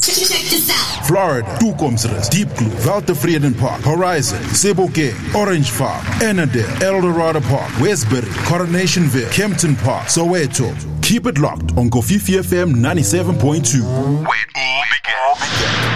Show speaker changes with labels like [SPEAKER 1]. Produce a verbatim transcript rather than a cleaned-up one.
[SPEAKER 1] Check this out.
[SPEAKER 2] Florida, Toekomsrus, Deep Blue, Waltevreden Park, Horizon, Sebokeng, Orange Farm, Annandale, Eldorado Park, Westbury, Coronationville, Kempton Park, Soweto. Keep it locked on Kofifi F M ninety-seven point two. Where it all began.